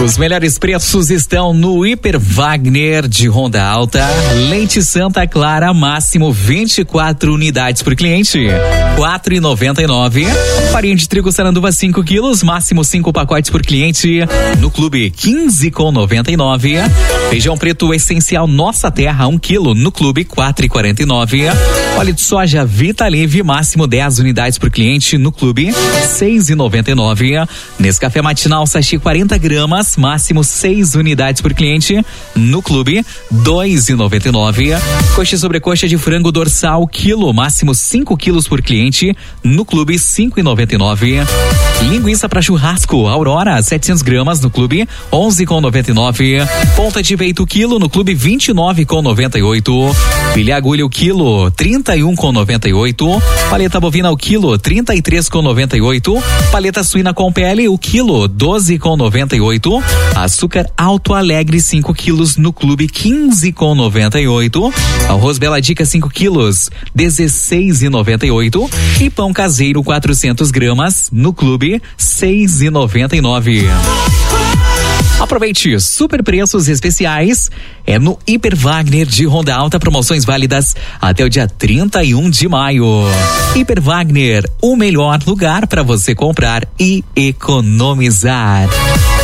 Os melhores preços estão no Hiper Wagner de Ronda Alta. Leite Santa Clara, máximo 24 unidades por cliente, R$4,99. Farinha de trigo Saranduva 5 quilos, máximo 5 pacotes por cliente, no Clube R$15,99. Feijão preto essencial Nossa Terra 1 quilo, no Clube R$4,49. Óleo de soja Vitalive, máximo 10 unidades por cliente, no Clube R$6,99. Nescafé matinal sachê 40 gramas, máximo 6 unidades por cliente, no Clube R$2,99. Coxa e sobrecoxa de frango dorsal quilo, máximo 5 quilos por cliente, no Clube R$5,99. Linguiça para churrasco Aurora 700 gramas, no Clube R$11,99. Ponta de peito quilo, no Clube R$29,98. Filé agulha o quilo R$31,98. Paleta bovina o quilo R$33,98. Paleta suína com pele o quilo R$12,98. Açúcar Alto Alegre 5 quilos, no Clube R$15,98. Arroz Bela Dica 5 quilos R$16,98. E pão caseiro 400 gramas, no Clube R$6,99. Aproveite super preços especiais, é no Hiper Wagner de Ronda Alta, promoções válidas até o dia 31 de maio. Hiper Wagner, o melhor lugar para você comprar e economizar.